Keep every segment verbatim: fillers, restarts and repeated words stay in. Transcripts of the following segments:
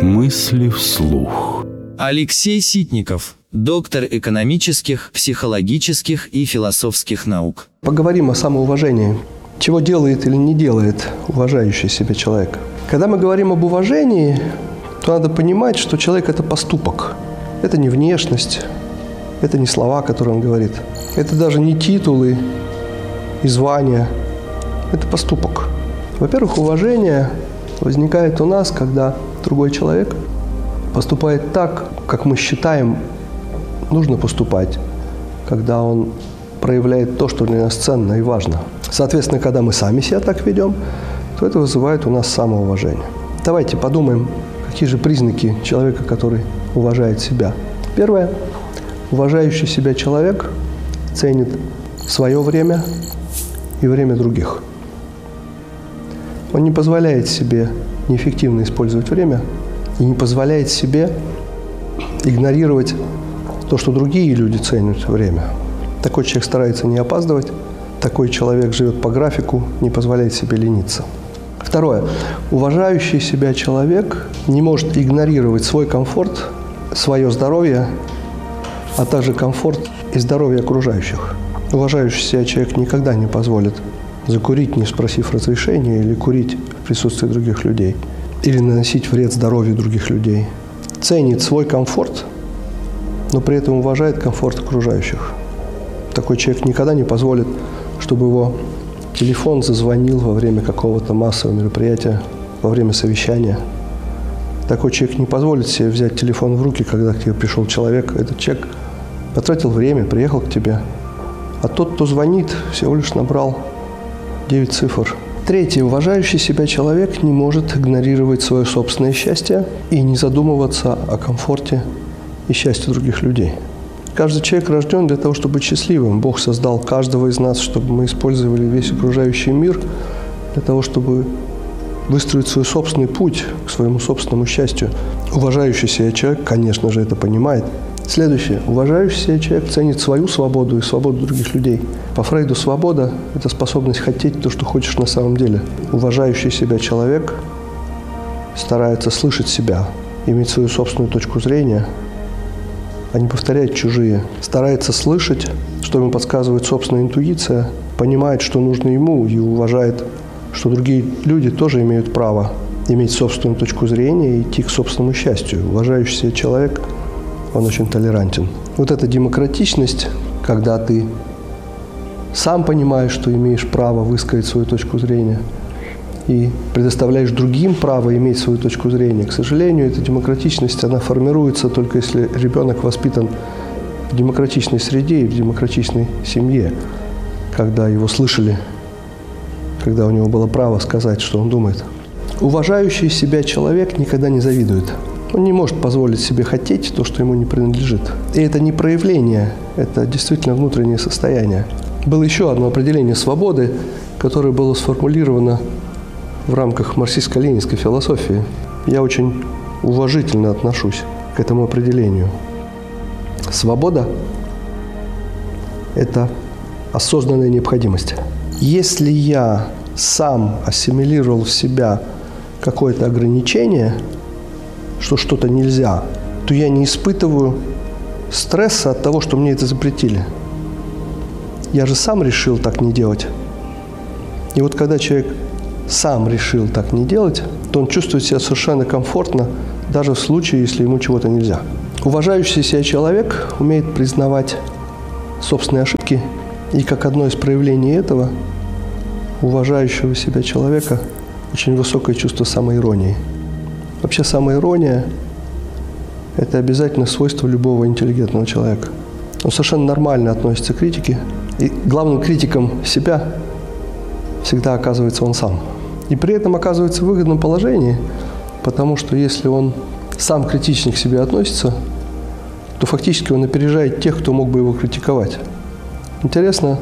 Мысли вслух. Алексей Ситников, доктор экономических, психологических и философских наук. Поговорим о самоуважении. Чего делает или не делает уважающий себя человек? Когда мы говорим об уважении, то надо понимать, что человек – это поступок. Это не внешность, это не слова, которые он говорит. Это даже не титулы и звания. Это поступок. Во-первых, уважение возникает у нас, когда другой человек поступает так, как мы считаем нужно поступать, когда он проявляет то, что для нас ценно и важно. Соответственно, когда мы сами себя так ведем, то это вызывает у нас самоуважение. Давайте подумаем, какие же признаки человека, который уважает себя. Первое. Уважающий себя человек ценит свое время и время других. Он не позволяет себе неэффективно использовать время и не позволяет себе игнорировать то, что другие люди ценят время. Такой человек старается не опаздывать, такой человек живет по графику, не позволяет себе лениться. Второе. Уважающий себя человек не может игнорировать свой комфорт, свое здоровье, а также комфорт и здоровье окружающих. Уважающий себя человек никогда не позволит закурить, не спросив разрешения, или курить в присутствии других людей, или наносить вред здоровью других людей. Ценит свой комфорт, но при этом уважает комфорт окружающих. Такой человек никогда не позволит, чтобы его телефон зазвонил во время какого-то массового мероприятия, во время совещания. Такой человек не позволит себе взять телефон в руки, когда к тебе пришел человек. Этот человек потратил время, приехал к тебе. А тот, кто звонит, всего лишь набрал девять цифр. Третье. Уважающий себя человек не может игнорировать свое собственное счастье и не задумываться о комфорте и счастье других людей. Каждый человек рожден для того, чтобы быть счастливым. Бог создал каждого из нас, чтобы мы использовали весь окружающий мир для того, чтобы выстроить свой собственный путь к своему собственному счастью. Уважающий себя человек, конечно же, это понимает. Следующее. Уважающий себя человек ценит свою свободу и свободу других людей. По Фрейду свобода – это способность хотеть то, что хочешь на самом деле. Уважающий себя человек старается слышать себя, иметь свою собственную точку зрения, а не повторять чужие. Старается слышать, что ему подсказывает собственная интуиция, понимает, что нужно ему, и уважает, что другие люди тоже имеют право иметь собственную точку зрения и идти к собственному счастью. Уважающий себя человек, он очень толерантен. Вот эта демократичность, когда ты сам понимаешь, что имеешь право высказать свою точку зрения, и предоставляешь другим право иметь свою точку зрения. К сожалению, эта демократичность, она формируется только если ребенок воспитан в демократичной среде и в демократичной семье, когда его слышали, когда у него было право сказать, что он думает. Уважающий себя человек никогда не завидует. Он не может позволить себе хотеть то, что ему не принадлежит. И это не проявление, это действительно внутреннее состояние. Было еще одно определение свободы, которое было сформулировано в рамках марксистско-ленинской философии. Я очень уважительно отношусь к этому определению. Свобода – это осознанная необходимость. Если я сам ассимилировал в себя какое-то ограничение, что что-то нельзя, то я не испытываю стресса от того, что мне это запретили. Я же сам решил так не делать. И вот когда человек сам решил так не делать, то он чувствует себя совершенно комфортно, даже в случае, если ему чего-то нельзя. Уважающий себя человек умеет признавать собственные ошибки, и как одно из проявлений этого, уважающего себя человека, очень высокое чувство самоиронии. Вообще самоирония – это обязательно свойство любого интеллигентного человека. Он совершенно нормально относится к критике, и главным критиком себя всегда оказывается он сам. И при этом оказывается в выгодном положении, потому что если он сам критично к себе относится, то фактически он опережает тех, кто мог бы его критиковать. Интересно,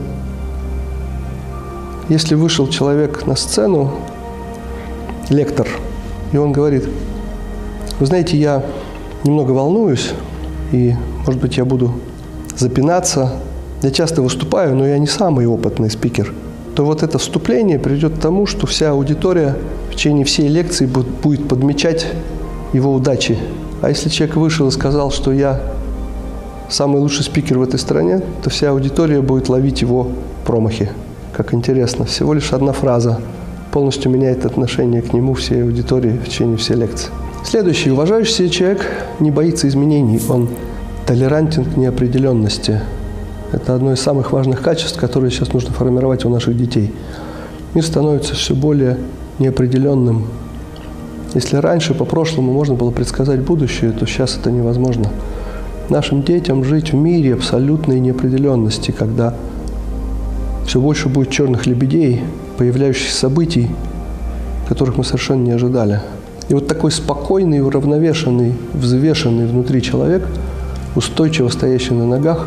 если вышел человек на сцену, лектор, и он говорит: вы знаете, я немного волнуюсь, и, может быть, я буду запинаться, я часто выступаю, но я не самый опытный спикер, то вот это вступление приведет к тому, что вся аудитория в течение всей лекции будет подмечать его удачи. А если человек вышел и сказал, что я самый лучший спикер в этой стране, то вся аудитория будет ловить его промахи. Как интересно, всего лишь одна фраза полностью меняет отношение к нему всей аудитории в течение всей лекции. Следующий. Уважающий себя человек не боится изменений, он толерантен к неопределенности. Это одно из самых важных качеств, которые сейчас нужно формировать у наших детей. Мир становится все более неопределенным. Если раньше по прошлому можно было предсказать будущее, то сейчас это невозможно. Нашим детям жить в мире абсолютной неопределенности, когда все больше будет черных лебедей, появляющихся событий, которых мы совершенно не ожидали. И вот такой спокойный, уравновешенный, взвешенный внутри человек, устойчиво стоящий на ногах,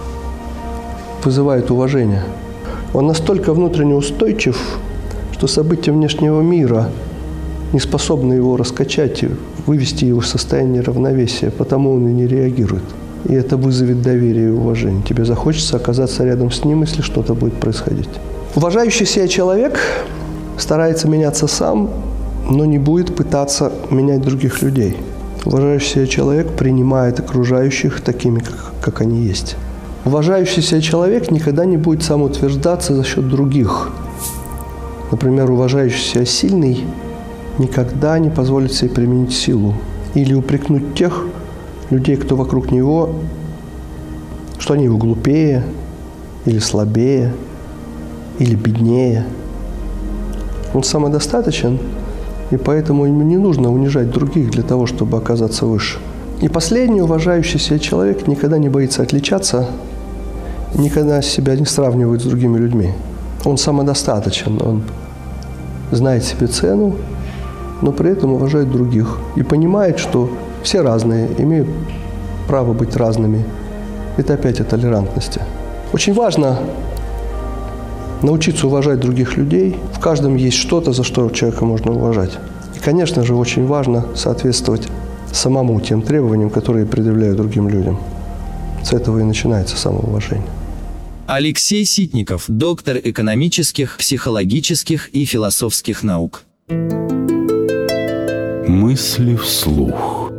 вызывает уважение. Он настолько внутренне устойчив, что события внешнего мира не способны его раскачать и вывести его в состояние равновесия, потому он и не реагирует. И это вызовет доверие и уважение. Тебе захочется оказаться рядом с ним, если что-то будет происходить. Уважающий себя человек старается меняться сам, но не будет пытаться менять других людей. Уважающий себя человек принимает окружающих такими, как, как они есть. Уважающий себя человек никогда не будет самоутверждаться за счет других. Например, уважающий себя сильный никогда не позволит себе применить силу или упрекнуть тех людей, кто вокруг него, что они его глупее или слабее или беднее. Он самодостаточен, и поэтому ему не нужно унижать других для того, чтобы оказаться выше. И последний, уважающий себя человек никогда не боится отличаться, никогда себя не сравнивает с другими людьми. Он самодостаточен, он знает себе цену, но при этом уважает других и понимает, что все разные, имеют право быть разными. Это опять о толерантности. Очень важно научиться уважать других людей. В каждом есть что-то, за что человека можно уважать. И, конечно же, очень важно соответствовать самому тем требованиям, которые предъявляют другим людям. С этого и начинается самоуважение. Алексей Ситников, доктор экономических, психологических и философских наук. Мысли вслух.